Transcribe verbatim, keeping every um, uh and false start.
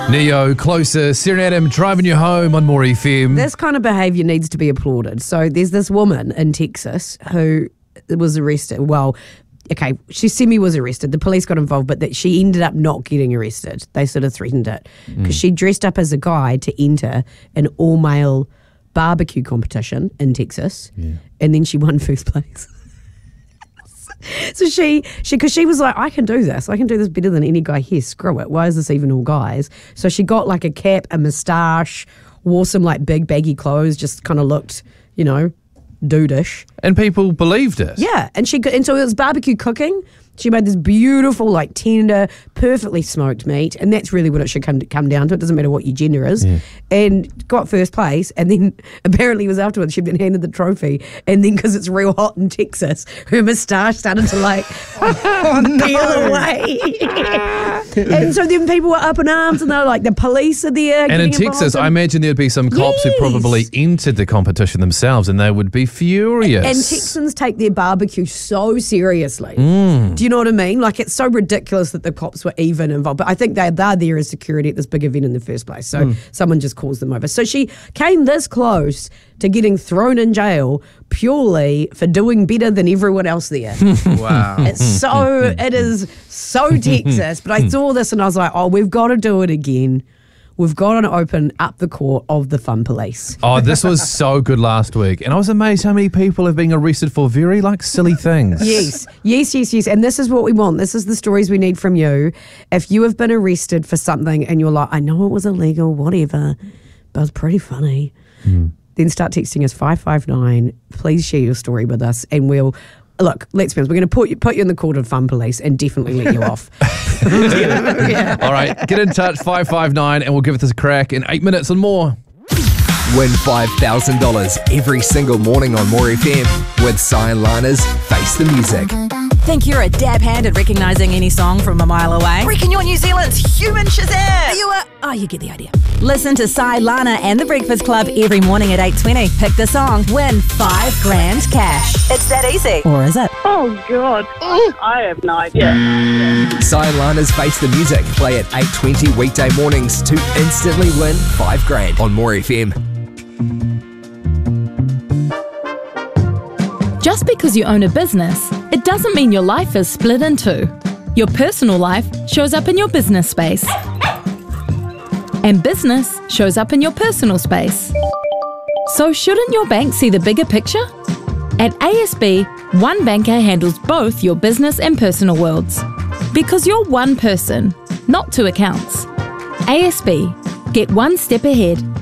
Neo, Closer, Sarah and Adam driving you home on More F M. This kind of behaviour needs to be applauded. So there's this woman in Texas who was arrested. Well, okay, she semi was arrested. The police got involved, but that she ended up not getting arrested. They sort of threatened it because mm. she dressed up as a guy to enter an all-male barbecue competition in Texas, yeah. and then she won first place. So she, she, because she was like, I can do this. I can do this better than any guy here. Screw it. Why is this even all guys? So she got like a cap, a moustache, wore some like big baggy clothes, just kind of looked, you know, dudeish. And people believed it. Yeah. And she, and so it was barbecue cooking. She made this beautiful, like tender, perfectly smoked meat, and that's really what it should come to, come down to. It doesn't matter what your gender is. Yeah. And got first place, and then apparently it was afterwards she'd been handed the trophy, and then because it's real hot in Texas, her moustache started to like oh, no. peel away. And so then people were up in arms, and they were like, the police are there. And in Texas, and I imagine there'd be some cops yes. who probably entered the competition themselves, and they would be furious. And Texans take their barbecue so seriously. Mm. Do you know what I mean? Like, it's so ridiculous that the cops were even involved. But I think they, they're there as security at this big event in the first place. So mm. someone just calls them over. So she came this close to getting thrown in jail purely for doing better than everyone else there. Wow. It's so, it is so Texas. But I saw this and I was like, oh, we've got to do it again. We've got to open up the court of the fun police. Oh, this was so good last week. And I was amazed how many people have been arrested for very, like, silly things. Yes, yes, yes, yes. And this is what we want. This is the stories we need from you. If you have been arrested for something and you're like, I know it was illegal, whatever, but it's pretty funny, mm. then start texting us five five nine. Please share your story with us and we'll... Look, let's be honest, we're going to put you, put you in the court of fun police and definitely let you off. yeah. All right, get in touch, five five nine, and we'll give it this a crack in eight minutes and more. Win five thousand dollars every single morning on More F M with Cyan Lana's Face the Music. Think you're a dab hand at recognising any song from a mile away? Reckon you're New Zealand's human Shazam? Are you a... Oh, you get the idea. Listen to Cyan Lana and The Breakfast Club every morning at eight twenty. Pick the song, win five grand cash. It's that easy. Or is it? Oh, God. I have no idea. Cyan Lana's Face the Music. Play at eight twenty weekday mornings to instantly win five grand on More F M. Just because you own a business, it doesn't mean your life is split in two. Your personal life shows up in your business space. And business shows up in your personal space. So shouldn't your bank see the bigger picture? At A S B, one banker handles both your business and personal worlds. Because you're one person, not two accounts. A S B, get one step ahead.